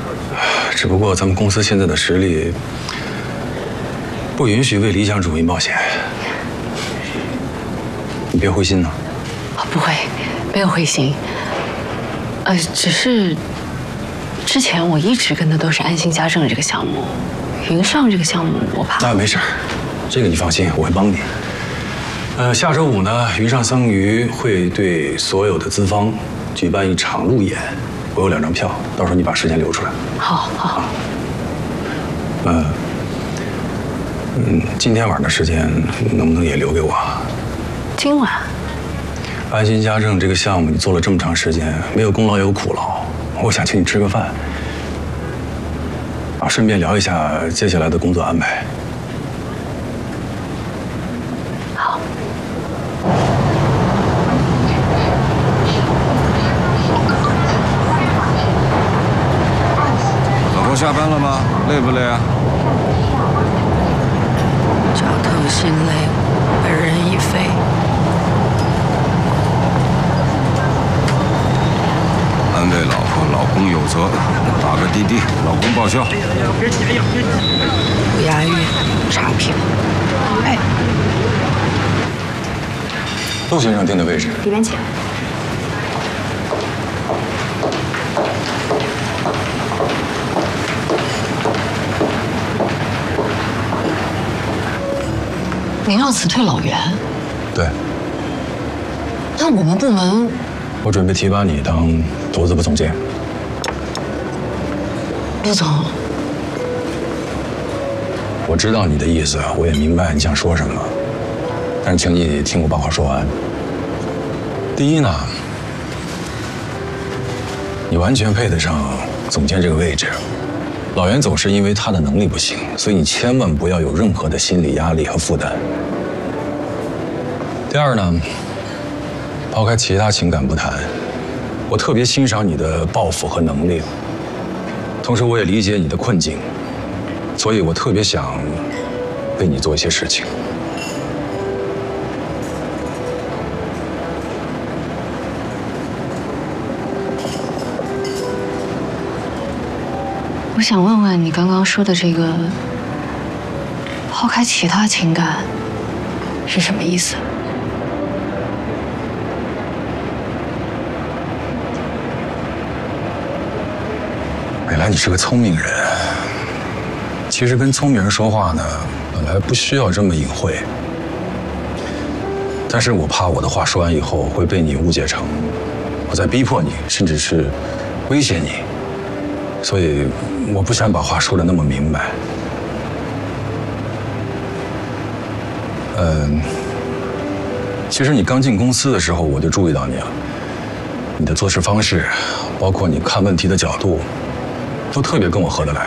只不过咱们公司现在的实力不允许为理想主义冒险。你别灰心呐。 不会，没有灰心。只是之前我一直跟的都是安心家政这个项目，云上这个项目我怕。 那没事，这个你放心，我会帮你。下周5呢，云上桑榆会对所有的资方举办一场路演，我有2张票，到时候你把时间留出来。 好。 今天晚上的时间能不能也留给我？ 今晚？ 安心家政这个项目你做了这么长时间，没有功劳也有苦劳，我想请你吃个饭，顺便聊一下接下来的工作安排。 好。 老婆下班了吗？累不累啊？ 脚疼心累，本人已废。 安慰老婆，老公有责，打个滴滴，老公报销。 不押韵，差评。 陆先生定的位置， 里边请。 您要辞退老袁？ 对。 那我们部门， 我准备提拔你当投资部总监。 陆总， 我知道你的意思，我也明白你想说什么，但是请你听我把话说完。第一呢，你完全配得上总监这个位置。老袁走是因为他的能力不行，所以你千万不要有任何的心理压力和负担。第二呢，抛开其他情感不谈，我特别欣赏你的抱负和能力，同时我也理解你的困境，所以我特别想为你做一些事情。 我想问问你刚刚说的这个抛开其他情感是什么意思？ 美兰，你是个聪明人。其实跟聪明人说话呢，本来不需要这么隐晦。但是我怕我的话说完以后会被你误解成我在逼迫你，甚至是威胁你，所以我不想把话说得那么明白。其实你刚进公司的时候我就注意到你了，你的做事方式，包括你看问题的角度，都特别跟我合得来。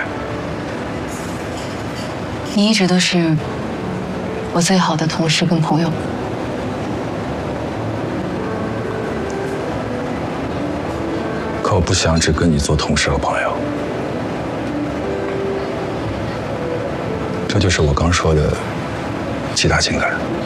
你一直都是我最好的同事跟朋友。 可我不想只跟你做同事和朋友。这就是我刚说的其他情感。